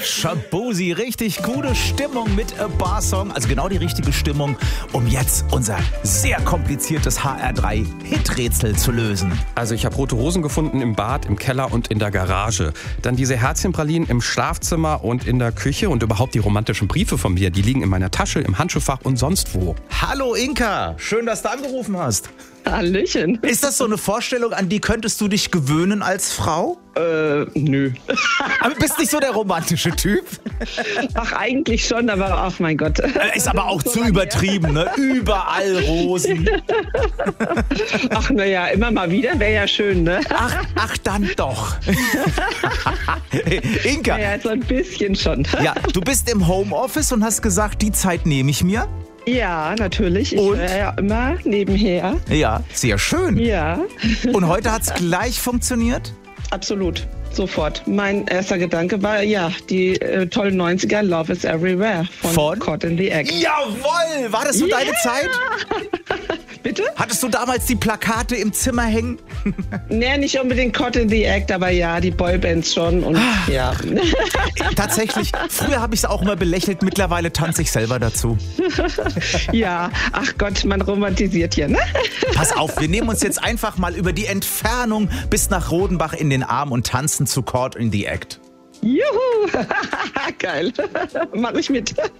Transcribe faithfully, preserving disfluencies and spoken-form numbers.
Shaboozey, richtig gute Stimmung mit A Bar Song. Also genau die richtige Stimmung, um jetzt unser sehr kompliziertes H R drei Hiträtsel zu lösen. Also ich habe rote Rosen gefunden im Bad, im Keller und in der Garage. Dann diese Herzchenpralinen im Schlafzimmer und in der Küche. Und überhaupt die romantischen Briefe von mir, die liegen in meiner Tasche, im Handschuhfach und sonst wo. Hallo Inka, schön, dass du angerufen hast. Hallöchen. Ist das so eine Vorstellung, an die könntest du dich gewöhnen als Frau? Äh, nö. Aber bist nicht so der romantische Typ? Ach, eigentlich schon, aber ach mein Gott. Ist aber auch zu übertrieben, ne? Überall Rosen. Ach, naja, immer mal wieder wäre ja schön, ne? Ach, ach dann doch. Inka. Ja, so ein bisschen schon. Ja, du bist im Homeoffice und hast gesagt, die Zeit nehme ich mir. Ja, natürlich. Ich Und? höre ja immer nebenher. Ja, sehr schön. Ja. Und heute hat es gleich funktioniert? Absolut. Sofort. Mein erster Gedanke war, ja, die äh, tollen neunziger Love is Everywhere von, Von? Caught in the Act. Jawohl! War das so Ja. deine Zeit? Bitte? Hattest du damals die Plakate im Zimmer hängen? Nee, nicht unbedingt Caught in the Act, aber ja, die Boybands schon und ja. Tatsächlich, früher habe ich es auch immer belächelt, mittlerweile tanze ich selber dazu. Ja, ach Gott, man romantisiert hier, ne? Pass auf, wir nehmen uns jetzt einfach mal über die Entfernung bis nach Rodenbach in den Arm und tanzen zu Caught in the Act. Juhu! Geil. Mach ich mit.